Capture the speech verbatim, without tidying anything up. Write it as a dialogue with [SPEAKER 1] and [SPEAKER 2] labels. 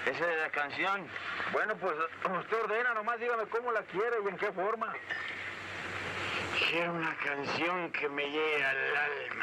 [SPEAKER 1] Esa es la canción.
[SPEAKER 2] Bueno, pues usted ordena, nomás dígame cómo la quiere y en qué forma.
[SPEAKER 1] Quiero una canción que me llegue al alma.